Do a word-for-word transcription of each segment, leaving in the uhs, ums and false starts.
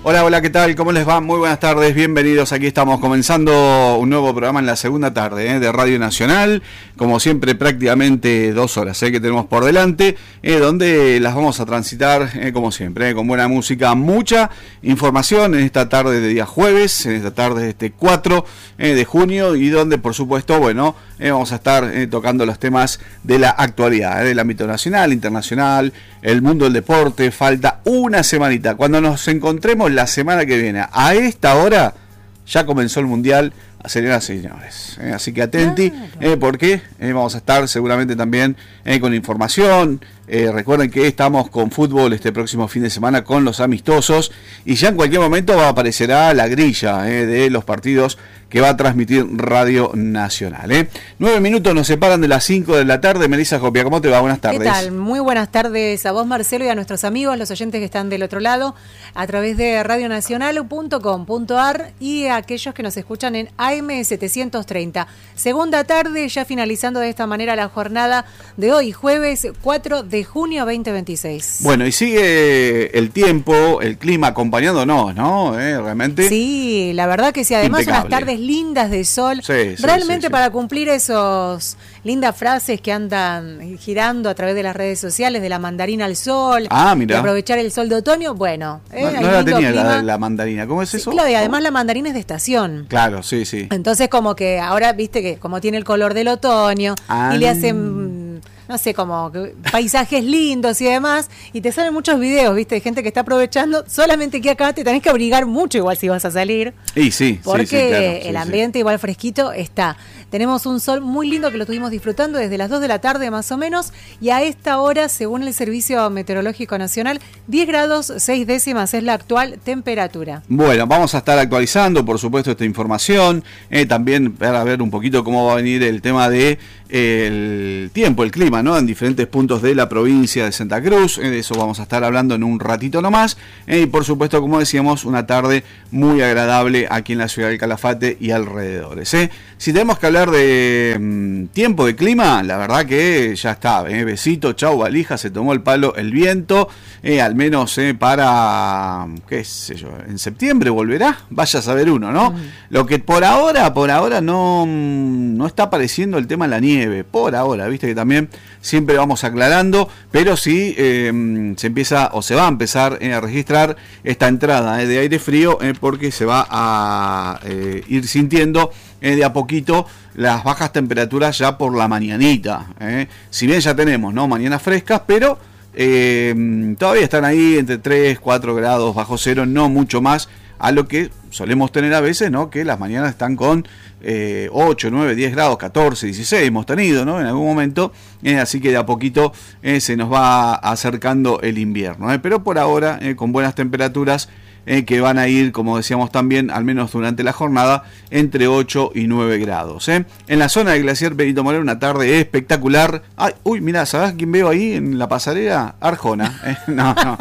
Hola, hola, ¿qué tal? ¿Cómo les va? Muy buenas tardes, bienvenidos. Aquí estamos comenzando un nuevo programa en la segunda tarde ¿eh? de Radio Nacional. Como siempre, prácticamente dos horas ¿eh? que tenemos por delante, eh, donde las vamos a transitar, eh, como siempre, ¿eh? con buena música, mucha información en esta tarde de día jueves, en esta tarde de este cuatro eh, de junio, y donde, por supuesto, bueno, eh, vamos a estar eh, tocando los temas de la actualidad, ¿eh? del ámbito nacional, internacional, el mundo del deporte. Falta una semanita. Cuando nos encontremos la semana que viene, a esta hora, ya comenzó el Mundial, señoras y señores. Eh, así que atenti, claro. eh, porque eh, vamos a estar seguramente también eh, con información. Eh, recuerden que estamos con fútbol este próximo fin de semana con los amistosos, y ya en cualquier momento aparecerá la grilla eh, de los partidos que va a transmitir Radio Nacional. ¿eh? Nueve minutos nos separan de las cinco de la tarde. Melissa Copia, ¿cómo te va? Buenas tardes. ¿Qué tal? Muy buenas tardes a vos, Marcelo, y a nuestros amigos, los oyentes que están del otro lado, a través de radio nacional punto com punto a r y a aquellos que nos escuchan en A M setecientos treinta. Segunda tarde, ya finalizando de esta manera la jornada de hoy, jueves cuatro de junio veinte veintiséis. Bueno, y sigue el tiempo, el clima acompañándonos, ¿no? ¿Eh? Realmente. Sí, la verdad que sí. Además, impecable. Unas tardes lindas de sol, sí, sí, realmente sí, sí. para cumplir esos lindas frases que andan girando a través de las redes sociales, de la mandarina al sol, ah, mira. de aprovechar el sol de otoño. Bueno, eh, no, no la tenía la, la mandarina, ¿cómo es eso? Sí, claro, y además la mandarina es de estación. Claro, sí, sí. Entonces, como que ahora, viste que como tiene el color del otoño, ah. y le hacen, no sé, como paisajes lindos y demás, y te salen muchos videos, viste, de gente que está aprovechando, solamente que acá te tenés que abrigar mucho igual si vas a salir. Y sí, porque sí, sí, claro, el sí, ambiente sí. igual fresquito está. Tenemos un sol muy lindo que lo estuvimos disfrutando desde las dos de la tarde más o menos, y a esta hora, según el Servicio Meteorológico Nacional, diez grados seis décimas es la actual temperatura. Bueno, vamos a estar actualizando, por supuesto, esta información, eh, también para ver un poquito cómo va a venir el tema de eh, el tiempo, el clima, ¿no? En diferentes puntos de la provincia de Santa Cruz, eh, de eso vamos a estar hablando en un ratito nomás, eh, y por supuesto, como decíamos, una tarde muy agradable aquí en la ciudad del Calafate y alrededores, ¿eh? Si tenemos que hablar de mmm, tiempo, de clima, la verdad que ya está, ¿eh? Besito, chau, valija, se tomó el palo el viento, eh, al menos eh, para, qué sé yo, en septiembre volverá, vaya a saber uno, ¿no? Mm. Lo que por ahora, por ahora no, no está apareciendo el tema de la nieve, por ahora, viste que también siempre vamos aclarando, pero sí eh, se empieza o se va a empezar eh, a registrar esta entrada eh, de aire frío, eh, porque se va a eh, ir sintiendo eh, de a poquito las bajas temperaturas ya por la mañanita, eh. si bien ya tenemos, ¿no?, mañanas frescas, pero eh, todavía están ahí entre tres, cuatro grados bajo cero, no mucho más a lo que solemos tener a veces, ¿no?, que las mañanas están con eh, ocho, nueve, diez grados, catorce, dieciséis hemos tenido, ¿no?, en algún momento, eh, así que de a poquito eh, se nos va acercando el invierno, eh. pero por ahora eh, con buenas temperaturas Eh, que van a ir, como decíamos también, al menos durante la jornada, entre ocho y nueve grados. ¿eh? En la zona del glaciar Benito Moreno, una tarde espectacular. Ay, uy, mirá, ¿sabés quién veo ahí en la pasarela? Arjona. ¿eh? No, no.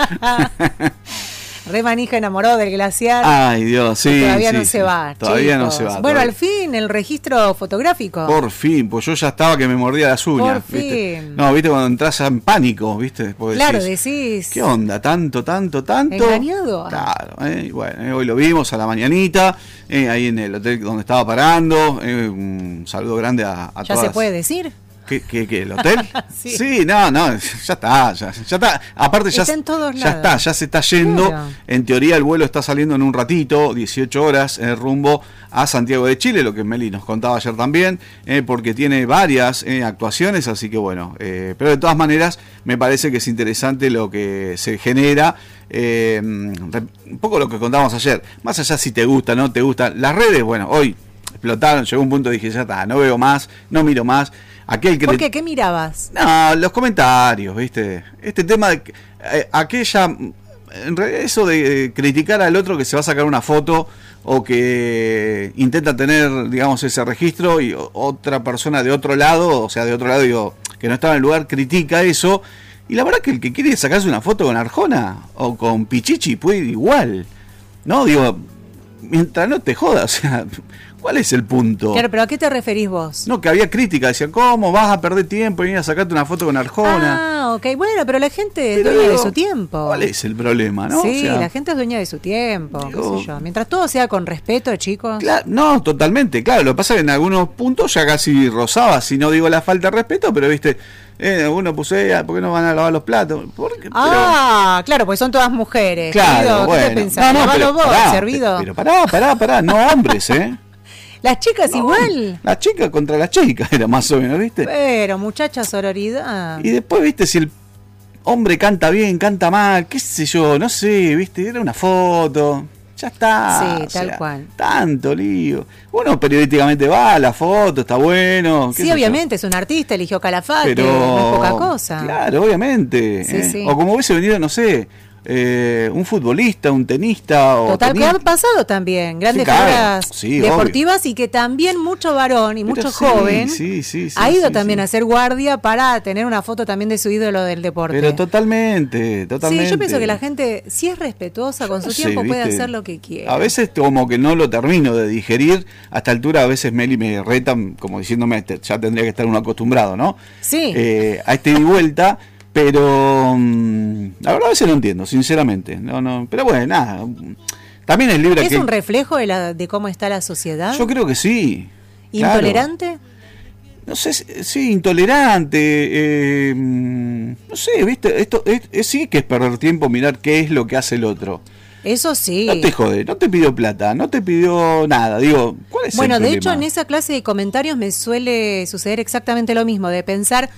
Re manija enamorado del glaciar. Ay, Dios, sí. Todavía sí, no sí. se va. Todavía chicos. no se va. Bueno, todavía. al fin, el registro fotográfico. Por fin, pues yo ya estaba que me mordía las uñas. Por ¿viste? fin. No, viste, cuando entras en pánico, ¿viste? Porque claro, decís, decís. ¿qué onda? ¿Tanto, tanto, tanto? ¿Engañado? Claro, eh, y bueno, eh, hoy lo vimos a la mañanita, eh, ahí en el hotel donde estaba parando. Eh, un saludo grande a, a ¿Ya todas. se puede decir? ¿Qué, qué, qué, el hotel? sí. sí, no, no, ya está, ya, ya está. Aparte ya, está en todos ya lados. está, ya se está yendo. Claro. En teoría el vuelo está saliendo en un ratito, dieciocho horas, eh, rumbo a Santiago de Chile, lo que Meli nos contaba ayer también, eh, porque tiene varias eh, actuaciones, así que bueno, eh, pero de todas maneras me parece que es interesante lo que se genera. Eh, un poco lo que contábamos ayer, más allá si te gusta, no te gusta, las redes, bueno, hoy explotaron, llegó un punto, dije, ya está, no veo más, no miro más. Aquel que ¿Por te... qué? ¿Qué mirabas? No, los comentarios, ¿viste? Este tema de eh, aquella, en realidad eso de eh, criticar al otro que se va a sacar una foto o que intenta tener, digamos, ese registro y otra persona de otro lado, o sea, de otro lado, digo, que no estaba en el lugar, critica eso. Y la verdad que el que quiere sacarse una foto con Arjona o con Pichichi puede ir igual, ¿no? Digo, mientras no te jodas, o sea, ¿Cuál es el punto? Claro, pero ¿a qué te referís vos? No, que había crítica, decían, ¿cómo vas a perder tiempo y ir a sacarte una foto con Arjona? Ah, ok, bueno, pero la gente es Pero dueña digo, de su tiempo. ¿cuál es el problema, no? Sí, O sea, la gente es dueña de su tiempo, digo, qué sé yo. Mientras todo sea con respeto, chicos. Claro, no, totalmente, claro. Lo que pasa es que en algunos puntos ya casi rozaba, si no digo la falta de respeto, pero viste, eh, uno puse, ah, ¿por qué no van a lavar los platos? ¿Por qué? Ah, pero, claro, porque son todas mujeres. claro, Querido, ¿qué bueno. te pensás? No, no, pero, vos, pará, servido. pero pará, pará, pará, no hombres, ¿eh? Las chicas No, igual. La chica contra la chica era más o menos, ¿viste? Pero, muchacha, sororidad. Y después, ¿viste? Si el hombre canta bien, canta mal, qué sé yo, no sé, ¿viste? Era una foto, ya está. Sí, o tal sea, cual. Tanto lío. Uno periodísticamente va a la foto, está bueno. qué Sí, sé obviamente, es un artista, eligió Calafate, yo. Pero, no es poca cosa. Claro, obviamente. Sí, eh. sí. O como hubiese venido, no sé, eh, un futbolista, un tenista. O Total, que tenista. ha pasado también, grandes Sí, claro. figuras Sí, deportivas y que también mucho varón y Pero mucho sí, joven sí, sí, sí, ha ido sí, también sí. a hacer guardia para tener una foto también de su ídolo del deporte. Pero totalmente, totalmente. Sí, yo pienso que la gente, si es respetuosa con su No sé, tiempo, puede ¿viste? hacer lo que quiera. A veces como que no lo termino de digerir. A esta altura a veces Meli me retan como diciéndome, "Este, ya tendría que estar uno acostumbrado, ¿no? Sí. Eh, a este ida y vuelta, pero mm, la verdad a veces no entiendo, sinceramente. No, no, pero bueno, nada. También es libre ¿Es que... un reflejo de, la, de cómo está la sociedad? Yo creo que sí. claro. ¿Intolerante? No sé, sí, intolerante, eh, mm, no sé, viste, esto es, es- sí que es perder tiempo mirar qué es lo que hace el otro. Eso sí. No te jode, no te pidió plata, no te pidió nada. Digo, ¿cuál es Bueno, el de problema? hecho, en esa clase de comentarios me suele suceder exactamente lo mismo, de pensar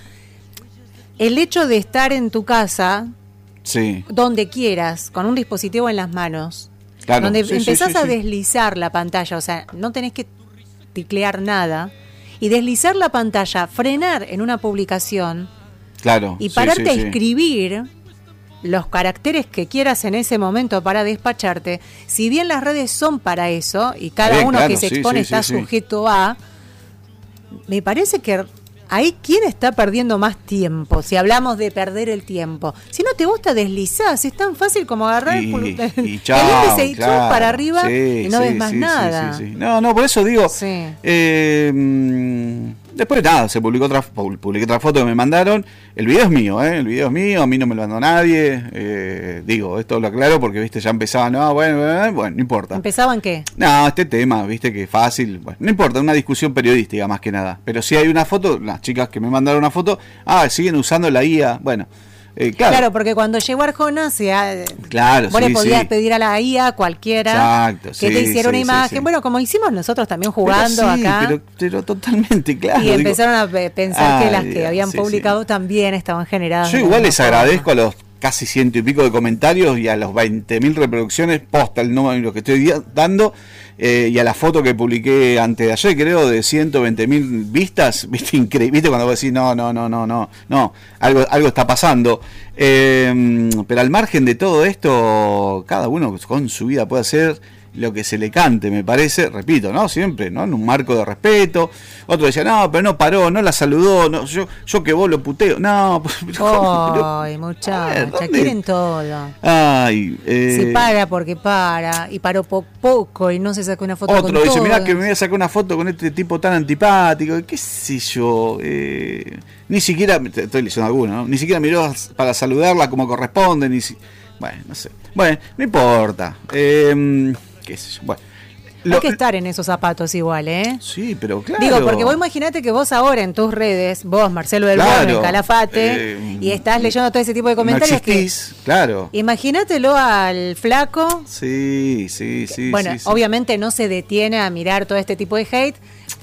el hecho de estar en tu casa, Sí, donde quieras, con un dispositivo en las manos, claro. donde sí, sí, empezás sí, a sí. deslizar la pantalla, o sea, no tenés que ticlear nada, y deslizar la pantalla, frenar en una publicación Claro. y sí, pararte sí, a sí. escribir los caracteres que quieras en ese momento para despacharte, si bien las redes son para eso, y cada Bien, uno claro, que se sí, expone sí, está sí, sí. sujeto a, me parece que ahí quién está perdiendo más tiempo, si hablamos de perder el tiempo. Si no te gusta, deslizás, es tan fácil como agarrar el, Y, pul- y el chao, índice y claro. chum para arriba Sí, y no sí, ves más sí, sí, nada. sí, sí. No, no, por eso digo. Sí. eh, mm, después nada, se publicó otra, pu- publiqué otra foto que me mandaron. El video es mío, ¿eh? El video es mío, a mí no me lo mandó nadie. eh, digo, esto lo aclaro porque, viste, ya empezaban, no, bueno, bueno, bueno, no importa. ¿Empezaban qué? No, este tema, viste que es fácil, bueno, no importa, una discusión periodística más que nada. Pero si hay una foto, las chicas que me mandaron una foto, ah, siguen usando la I A, bueno, eh, claro, Claro, porque cuando llegó Arjona, se ha- claro, vos sí, le podías sí. pedir a la I A cualquiera Exacto, que sí, te hiciera una sí, sí, imagen, sí. bueno, como hicimos nosotros también Pero jugando sí, acá. Pero, pero totalmente, claro. Y digo, empezaron a pe- pensar que ay, las que Dios, habían sí, publicado también estaban generadas. Yo de la igual misma les forma. agradezco a los casi ciento y pico de comentarios y a los veinte mil reproducciones, posta el número que estoy di- dando, eh, y a la foto que publiqué antes de ayer, creo, de ciento veinte mil vistas, viste, increíble, viste cuando vos decís, no, no, no, no, no, no, algo, algo está pasando. Eh, pero al margen de todo esto, cada uno con su vida puede hacer lo que se le cante, me parece, repito, ¿no? Siempre, ¿no? En un marco de respeto. Otro decía, no, pero no paró, no la saludó, no, yo, yo que vos lo puteo. No, pero, Ay, A muchacha, ver, ¿dónde? quieren todo. ay, eh, Si para porque para, y paró po- poco y no se sacó una foto con otro dice, todos. mirá que me voy a sacar una foto con este tipo tan antipático, qué sé yo, eh, ni siquiera, te- estoy leyendo alguno, ¿no? Ni siquiera miró para saludarla como corresponde, ni si, bueno, no sé, bueno, no importa, eh, qué sé yo, bueno. Hay Lo- que estar en esos zapatos igual, ¿eh? Sí, pero claro. Digo, porque vos imaginate que vos ahora en tus redes, vos, Marcelo del Claro, Bono, en Calafate, eh, y estás leyendo todo ese tipo de no comentarios que... existís, claro. Imagínatelo al flaco. Sí, sí, sí. Bueno, sí, sí. obviamente no se detiene a mirar todo este tipo de hate,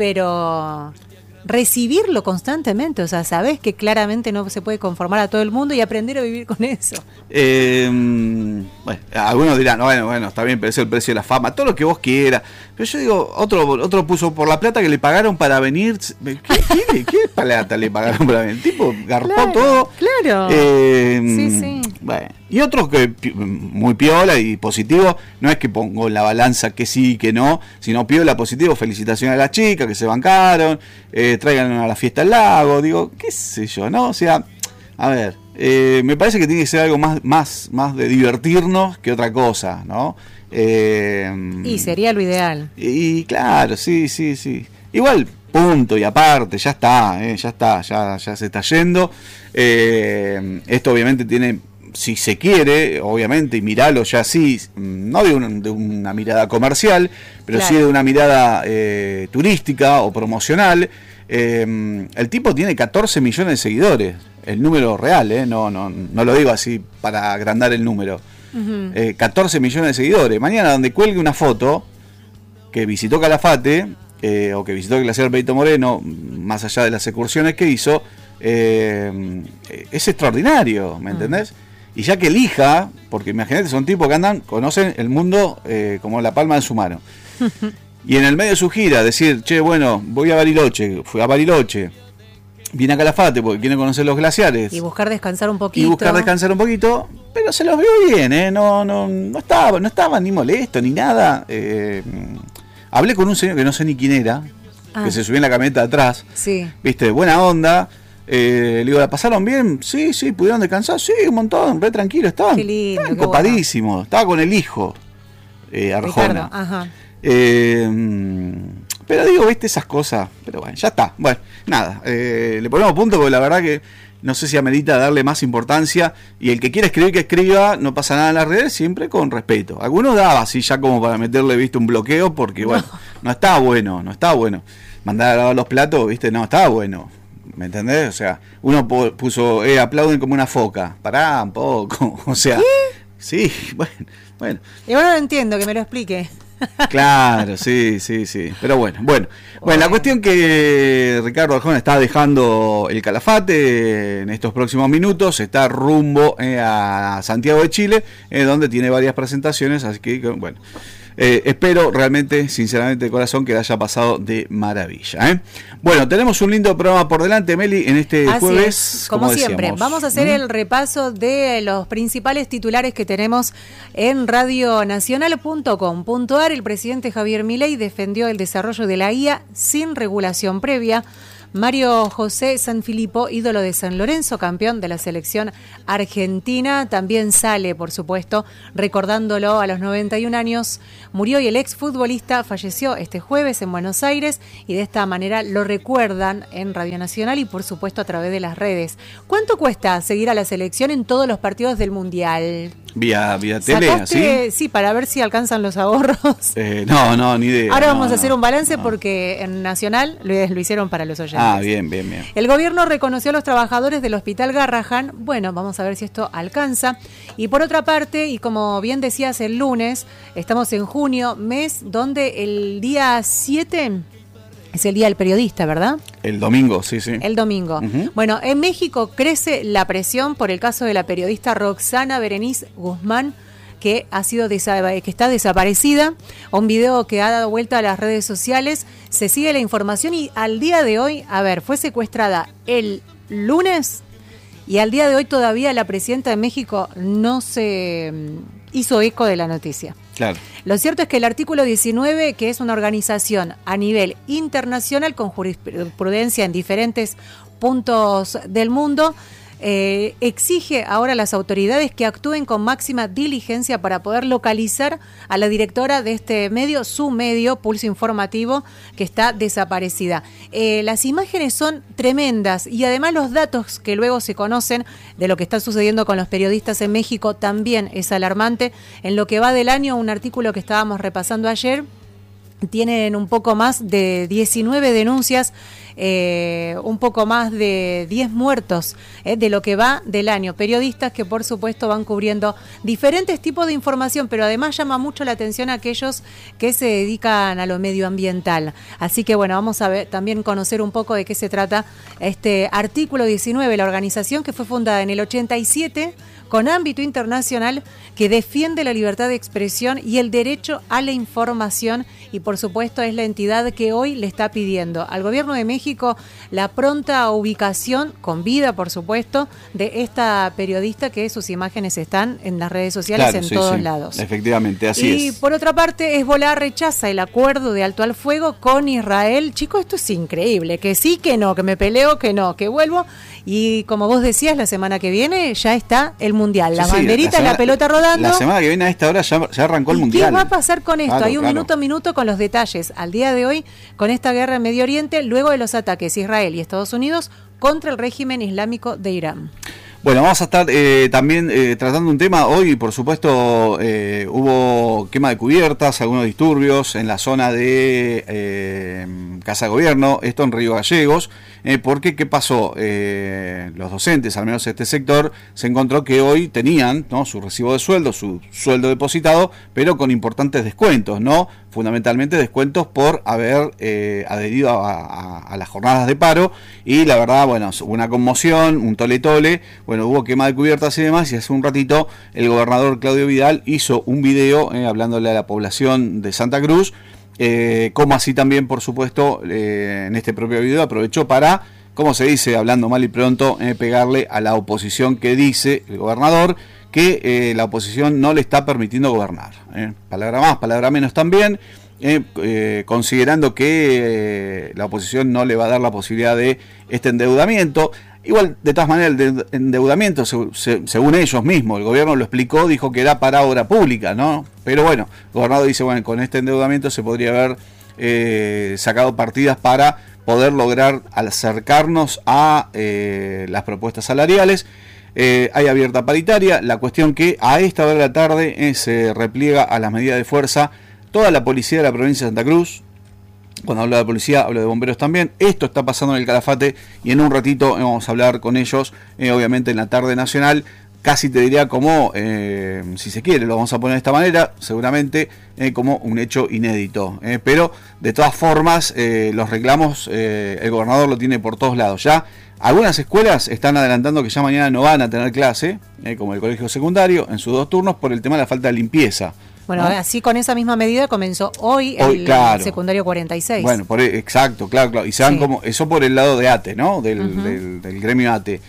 pero recibirlo constantemente, o sea, sabés que claramente no se puede conformar a todo el mundo y aprender a vivir con eso. Eh, bueno, algunos dirán, bueno, bueno, está bien, pero es el precio de la fama, todo lo que vos quieras. Pero yo digo, otro otro puso por la plata que le pagaron para venir. ¿Qué, qué, qué plata le pagaron para venir? El tipo garpó Claro, todo. claro. Eh, Sí, sí. Bueno, y otros que pi- muy piola y positivo, no es que pongo en la balanza que sí, que no, sino piola, positivo, felicitaciones a las chicas que se bancaron, eh, traigan a la fiesta al lago, digo, qué sé yo, ¿no? O sea, a ver, eh, me parece que tiene que ser algo más, más, más de divertirnos que otra cosa, ¿no? Eh, y sería lo ideal. Y, y claro, sí, sí, sí. Igual, punto y aparte, ya está, eh, ya está, ya, ya se está yendo. Eh, esto obviamente tiene, si se quiere, obviamente, y miralo ya sí, no de, un, de una mirada comercial, pero claro, sí de una mirada eh, turística o promocional. Eh, el tipo tiene catorce millones de seguidores, el número real, eh, no, no, no lo digo así para agrandar el número. Uh-huh. eh, catorce millones de seguidores. Mañana donde cuelgue una foto que visitó Calafate, eh, o que visitó el glaciar Perito Moreno, más allá de las excursiones que hizo, eh, es extraordinario, ¿me entendés? Uh-huh. Y ya que elija, porque imagínate, son tipos que andan, conocen el mundo eh, como la palma de su mano. Y en el medio de su gira, decir, che, bueno, voy a Bariloche, fui a Bariloche, viene a Calafate porque quiere conocer los glaciares. Y buscar descansar un poquito. Y buscar descansar un poquito, pero se los vio bien, ¿eh? No, no, no estaba, no estaba ni molesto ni nada. Eh, hablé con un señor que no sé ni quién era, ah. que se subió en la camioneta de atrás. Sí. Viste, buena onda. Eh, le digo, ¿la pasaron bien? Sí, sí, ¿pudieron descansar? Sí, un montón, re tranquilo, estaban, qué lindo, estaban qué copadísimos. Bueno. Estaba con el hijo, eh, Arjona. Ricardo, ajá. Eh, pero digo, viste esas cosas, pero bueno, ya está. Bueno, nada, eh, le ponemos punto porque la verdad que no sé si amerita darle más importancia, y el que quiera escribir que escriba, no pasa nada en las redes, siempre con respeto. Algunos daba así ya como para meterle, viste, un bloqueo, porque bueno, no, no está bueno, no está bueno. Mandar a lavar los platos, viste, no está bueno. ¿Me entendés? O sea, uno puso, eh, aplauden como una foca. Pará un poco, o sea, ¿qué? Sí, bueno, bueno. Y bueno, no entiendo, que me lo explique. Claro, sí, sí, sí. Pero bueno, bueno. Bueno, la cuestión que Ricardo Arjona está dejando el Calafate en estos próximos minutos, está rumbo eh, a Santiago de Chile, eh, donde tiene varias presentaciones, así que, bueno, eh, espero realmente, sinceramente de corazón, que haya pasado de maravilla. ¿eh? Bueno, tenemos un lindo programa por delante, Meli, en este así jueves. Es, como, como siempre, decíamos. Vamos a hacer ¿Mm? el repaso de los principales titulares que tenemos en radio nacional punto com punto a r. El presidente Javier Milei defendió el desarrollo de la I A sin regulación previa. Mario José Sanfilippo, ídolo de San Lorenzo, campeón de la selección argentina, también sale, por supuesto, recordándolo a los noventa y un años. Murió y el exfutbolista falleció este jueves en Buenos Aires, y de esta manera lo recuerdan en Radio Nacional y, por supuesto, a través de las redes. ¿Cuánto cuesta seguir a la selección en todos los partidos del Mundial? Vía, vía tele, ¿así? Sí, para ver si alcanzan los ahorros. Eh, no, no, ni idea. Ahora no, vamos no, a hacer un balance no. porque en Nacional lo, lo hicieron para los oyentes. Ah, bien, bien, bien. El gobierno reconoció a los trabajadores del Hospital Garrahan. Bueno, vamos a ver si esto alcanza. Y por otra parte, y como bien decías el lunes, estamos en junio, mes donde el día siete... es el Día del Periodista, ¿verdad? El domingo, sí, sí. El domingo. Uh-huh. Bueno, en México crece la presión por el caso de la periodista Roxana Berenice Guzmán, que ha sido desa- que está desaparecida. Un video que ha dado vuelta a las redes sociales. Se sigue la información y al día de hoy, a ver, fue secuestrada el lunes y al día de hoy todavía la presidenta de México no se hizo eco de la noticia. Claro. Lo cierto es que el artículo diecinueve, que es una organización a nivel internacional con jurisprudencia en diferentes puntos del mundo, eh, exige ahora a las autoridades que actúen con máxima diligencia para poder localizar a la directora de este medio, su medio, Pulso Informativo, que está desaparecida. Eh, las imágenes son tremendas y además los datos que luego se conocen de lo que está sucediendo con los periodistas en México también es alarmante. En lo que va del año, un artículo que estábamos repasando ayer, tienen un poco más de diecinueve denuncias, eh, un poco más de diez muertos eh, de lo que va del año. Periodistas que por supuesto van cubriendo diferentes tipos de información, pero además llama mucho la atención a aquellos que se dedican a lo medioambiental. Así que bueno, vamos a ver, también conocer un poco de qué se trata este artículo diecinueve, la organización que fue fundada en el ochenta y siete con ámbito internacional, que defiende la libertad de expresión y el derecho a la información, y por supuesto es la entidad que hoy le está pidiendo al gobierno de México la pronta ubicación, con vida por supuesto, de esta periodista, que sus imágenes están en las redes sociales, claro, en sí, todos sí. lados. Efectivamente, así y, es. Y por otra parte, Hezbolá rechaza el acuerdo de alto al fuego con Israel. Chicos, esto es increíble, que sí, que no, que me peleo, que no, que vuelvo. Y como vos decías, la semana que viene ya está el Mundial. Las Sí, sí, banderitas, la, semana, la pelota rodando. La semana que viene a esta hora ya, ya arrancó el ¿Y Mundial. qué va a pasar con esto? Claro, Hay un claro. minuto a minuto con los detalles. Al día de hoy, con esta guerra en Medio Oriente, luego de los ataques Israel y Estados Unidos contra el régimen islámico de Irán. Bueno, vamos a estar eh, también eh, tratando un tema. Hoy, por supuesto, eh, hubo quema de cubiertas, algunos disturbios en la zona de eh, Casa de Gobierno, esto en Río Gallegos, eh, porque ¿qué pasó? Eh, los docentes, al menos este sector, se encontró que hoy tenían, ¿no?, su recibo de sueldo, su sueldo depositado, pero con importantes descuentos, ¿no? Fundamentalmente descuentos por haber eh, adherido a, a, a las jornadas de paro, y la verdad, bueno, hubo una conmoción, un tole tole, bueno, hubo quema de cubiertas y demás, y hace un ratito el gobernador Claudio Vidal hizo un video eh, hablándole a la población de Santa Cruz, eh, como así también, por supuesto, eh, en este propio video aprovechó para, como se dice, hablando mal y pronto, eh, pegarle a la oposición, que dice el gobernador que eh, la oposición no le está permitiendo gobernar. Eh. Palabra más, palabra menos también, eh, eh, considerando que eh, la oposición no le va a dar la posibilidad de este endeudamiento. Igual, de todas maneras, el endeudamiento, se, se, según ellos mismos, el gobierno lo explicó, dijo que era para obra pública, ¿no? Pero bueno, el gobernador dice, bueno, con este endeudamiento se podría haber eh, sacado partidas para poder lograr acercarnos a eh, las propuestas salariales. Eh, hay abierta paritaria, la cuestión que a esta hora de la tarde eh, se repliega a las medidas de fuerza toda la policía de la provincia de Santa Cruz. Cuando hablo de policía, hablo de bomberos también. Esto está pasando en el Calafate y en un ratito vamos a hablar con ellos, eh, obviamente en la tarde nacional. Casi te diría como, eh, si se quiere, lo vamos a poner de esta manera, seguramente eh, como un hecho inédito. Eh, pero de todas formas, eh, los reclamos, eh, el gobernador lo tiene por todos lados. Ya algunas escuelas están adelantando que ya mañana no van a tener clase, eh, como el colegio secundario, en sus dos turnos por el tema de la falta de limpieza. Bueno, ¿no? Así con esa misma medida comenzó hoy, hoy el claro. secundario cuarenta y seis. Bueno, por, exacto, claro, claro. Y se van sí. como, eso por el lado de ATE, ¿no? Del, uh-huh. del, del gremio ATE.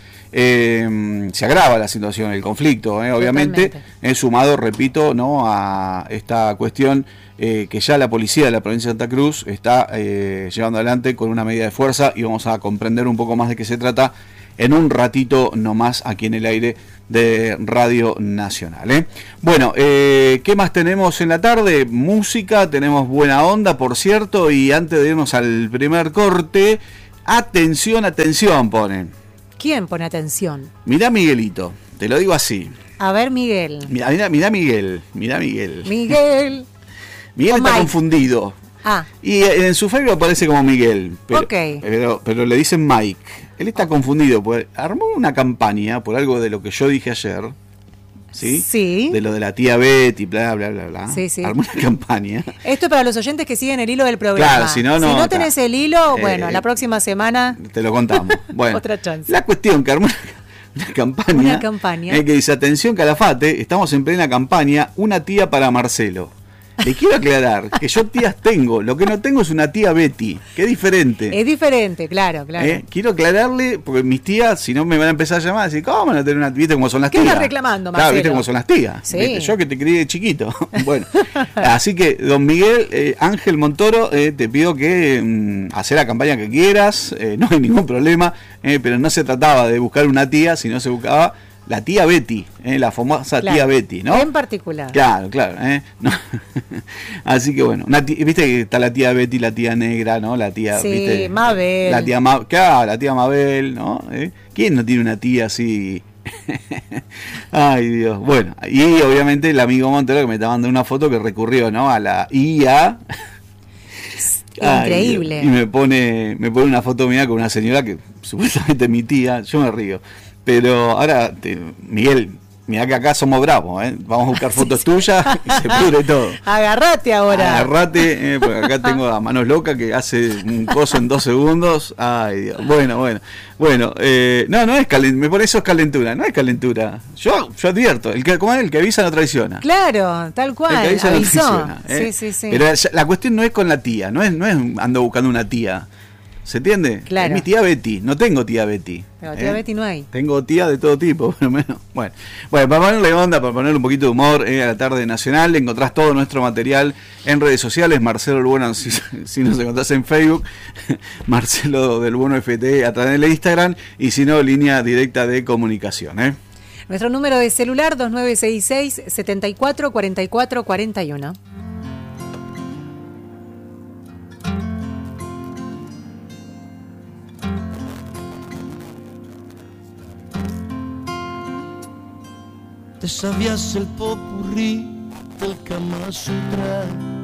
Eh, se agrava la situación, el conflicto, eh, obviamente, es eh, sumado, repito, ¿no?, a esta cuestión eh, que ya la policía de la provincia de Santa Cruz está eh, llevando adelante con una medida de fuerza, y vamos a comprender un poco más de qué se trata en un ratito nomás aquí en el aire de Radio Nacional. ¿eh? Bueno, eh, ¿qué más tenemos en la tarde? Música, tenemos buena onda, por cierto, y antes de irnos al primer corte, atención, atención, ponen. ¿Quién pone atención? Mirá Miguelito, te lo digo así. A ver, Miguel. Mirá, mirá, mirá Miguel, mirá Miguel. Miguel. Miguel está Mike. confundido. Ah. Y en su Facebook aparece como Miguel, pero, okay. pero, pero le dicen Mike. Él está okay. confundido, pues armó una campaña por algo de lo que yo dije ayer, ¿sí? Sí. De lo de la tía Betty, bla, bla, bla, bla. Sí, sí. Armó una campaña. Esto es para los oyentes que siguen el hilo del programa. Claro, si no, no. Si no tenés ta. el hilo, eh, bueno, la próxima semana te lo contamos. Bueno, otra chance. La cuestión que armó una, una campaña. Una campaña. Eh, que dice, atención Calafate, estamos en plena campaña, una tía para Marcelo. Le quiero aclarar que yo tías tengo, lo que no tengo es una tía Betty, que es diferente. Es diferente, claro, claro. ¿Eh? Quiero aclararle, porque mis tías, si no me van a empezar a llamar, a decir, ¿cómo no tener una tía? ¿Viste cómo son las ¿Qué tías? ¿Qué estás reclamando, Marcelo? Claro, ¿viste cómo son las tías? Sí. ¿Viste? Yo que te crié de chiquito. Bueno, así que, don Miguel, eh, Ángel Montoro, eh, te pido que mm, hacer la campaña que quieras, eh, no hay ningún problema, eh, pero no se trataba de buscar una tía, sino se buscaba la tía Betty, eh, la famosa claro, tía Betty, ¿no? En particular. Claro, claro. Eh, no. Así que bueno, una tía, viste que está la tía Betty, la tía negra, ¿no? La tía, sí, ¿viste? Mabel. La tía Ma, claro, la tía Mabel, ¿no? ¿Eh? ¿Quién no tiene una tía así? Ay, Dios. Bueno, y obviamente el amigo Montero que me está mandando una foto que recurrió, ¿no? A la I A. Increíble. Ay, y me pone, me pone una foto mía con una señora que supuestamente es mi tía, yo me río. Pero ahora, te, Miguel, mirá que acá somos bravos, ¿eh? Vamos a buscar fotos sí, sí. tuyas y se pudre todo. Agarrate ahora. Agarrate, eh, porque acá tengo a Manos Loca que hace un coso en dos segundos. Ay, Dios. Bueno, bueno. Bueno, eh, no, no es calentura, me pone eso es calentura, no es calentura. Yo yo advierto, el que, como es, el que avisa no traiciona. Claro, tal cual. El que avisa avisó. no traiciona. ¿eh? Sí, sí, sí. Pero la cuestión no es con la tía, no es, no es ando buscando una tía. ¿Se entiende? Claro. Es mi tía Betty, no tengo tía Betty. Pero tía ¿eh? Betty no hay. Tengo tía de todo tipo, por lo menos. Bueno, bueno, para ponerle onda, para ponerle un poquito de humor eh, a la tarde nacional, encontrás todo nuestro material en redes sociales. Marcelo del Bueno, si, si nos encontrás en Facebook, Marcelo del Bueno F T a través del Instagram, y si no, línea directa de comunicación. ¿eh? Nuestro número de celular dos nueve seis seis, siete cuatro cuatro cuatro cuatro uno. Te sabías el popurrí del Kama Sutra.